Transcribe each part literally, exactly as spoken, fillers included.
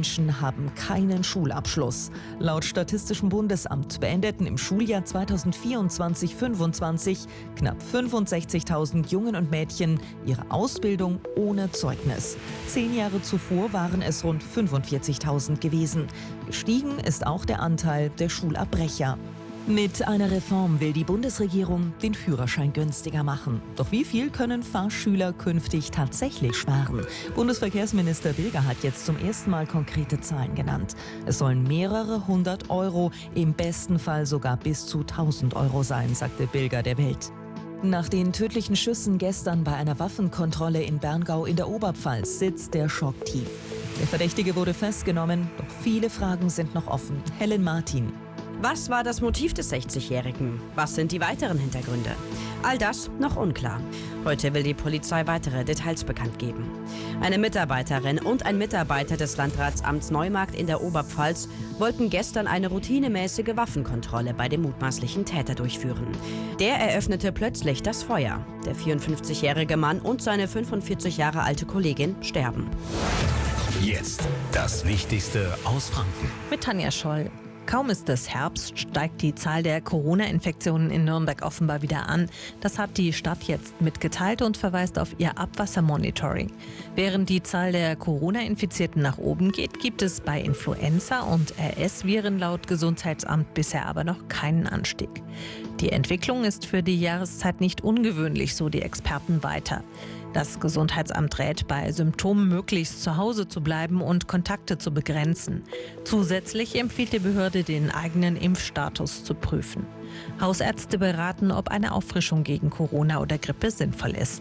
Menschen haben keinen Schulabschluss. Laut Statistischem Bundesamt beendeten im Schuljahr zweitausendvierundzwanzig fünfundzwanzig knapp fünfundsechzigtausend Jungen und Mädchen ihre Ausbildung ohne Zeugnis. Zehn Jahre zuvor waren es rund fünfundvierzigtausend gewesen. Gestiegen ist auch der Anteil der Schulabbrecher. Mit einer Reform will die Bundesregierung den Führerschein günstiger machen. Doch wie viel können Fahrschüler künftig tatsächlich sparen? Bundesverkehrsminister Bilger hat jetzt zum ersten Mal konkrete Zahlen genannt. Es sollen mehrere hundert Euro, im besten Fall sogar bis zu tausend Euro sein, sagte Bilger der Welt. Nach den tödlichen Schüssen gestern bei einer Waffenkontrolle in Berngau in der Oberpfalz sitzt der Schock tief. Der Verdächtige wurde festgenommen, doch viele Fragen sind noch offen. Helen Martin. Was war das Motiv des sechzigjährigen? Was sind die weiteren Hintergründe? All das noch unklar. Heute will die Polizei weitere Details bekannt geben. Eine Mitarbeiterin und ein Mitarbeiter des Landratsamts Neumarkt in der Oberpfalz wollten gestern eine routinemäßige Waffenkontrolle bei dem mutmaßlichen Täter durchführen. Der eröffnete plötzlich das Feuer. Der vierundfünfzigjährige Mann und seine fünfundvierzig Jahre alte Kollegin sterben. Jetzt das Wichtigste aus Franken. Mit Tanja Scholl. Kaum ist es Herbst, steigt die Zahl der Corona-Infektionen in Nürnberg offenbar wieder an. Das hat die Stadt jetzt mitgeteilt und verweist auf ihr Abwassermonitoring. Während die Zahl der Corona-Infizierten nach oben geht, gibt es bei Influenza und R S-Viren laut Gesundheitsamt bisher aber noch keinen Anstieg. Die Entwicklung ist für die Jahreszeit nicht ungewöhnlich, so die Experten weiter. Das Gesundheitsamt rät, bei Symptomen möglichst zu Hause zu bleiben und Kontakte zu begrenzen. Zusätzlich empfiehlt die Behörde, den eigenen Impfstatus zu prüfen. Hausärzte beraten, ob eine Auffrischung gegen Corona oder Grippe sinnvoll ist.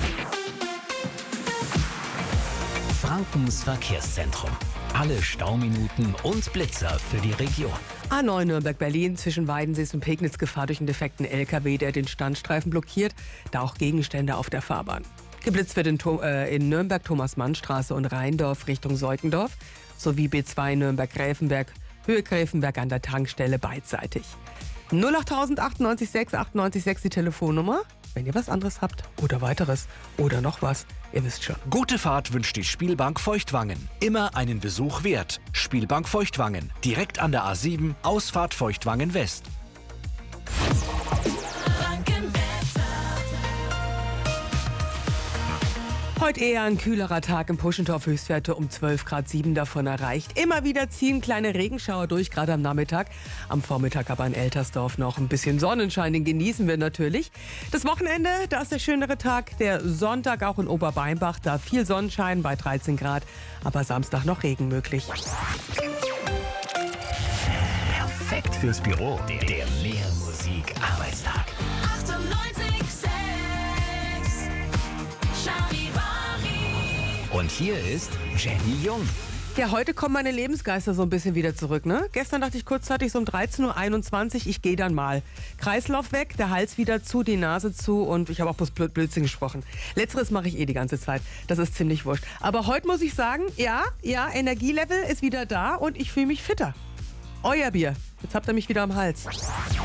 Frankens Verkehrszentrum. Alle Stauminuten und Blitzer für die Region. A neun Nürnberg-Berlin zwischen Weidensees und Pegnitz Gefahr durch einen defekten L K W, der den Standstreifen blockiert, da auch Gegenstände auf der Fahrbahn. Geblitzt wird in, äh, in Nürnberg Thomas-Mann-Straße und Rheindorf Richtung Seukendorf sowie B zwei Nürnberg-Gräfenberg, Höhe Gräfenberg an der Tankstelle beidseitig. null acht acht sechs acht sechs die Telefonnummer, wenn ihr was anderes habt oder weiteres oder noch was, ihr wisst schon. Gute Fahrt wünscht die Spielbank Feuchtwangen. Immer einen Besuch wert. Spielbank Feuchtwangen. Direkt an der A sieben, Ausfahrt Feuchtwangen West. Heute eher ein kühlerer Tag im Puschendorf, Höchstwerte um zwölf Grad sieben davon erreicht. Immer wieder ziehen kleine Regenschauer durch, gerade am Nachmittag. Am Vormittag aber in Eltersdorf noch ein bisschen Sonnenschein, den genießen wir natürlich. Das Wochenende, da ist der schönere Tag, der Sonntag auch in Oberbeinbach, da viel Sonnenschein bei dreizehn Grad, aber Samstag noch Regen möglich. Perfekt fürs Büro, der Mehrmusik-Arbeitstag. Und hier ist Jenny Jung. Ja, heute kommen meine Lebensgeister so ein bisschen wieder zurück, ne? Gestern dachte ich kurzzeitig so um dreizehn Uhr einundzwanzig, ich gehe dann mal. Kreislauf weg, der Hals wieder zu, die Nase zu und ich habe auch bloß Blödsinn gesprochen. Letzteres mache ich eh die ganze Zeit, das ist ziemlich wurscht. Aber heute muss ich sagen, ja, ja, Energielevel ist wieder da und ich fühle mich fitter. Euer Bier, jetzt habt ihr mich wieder am Hals.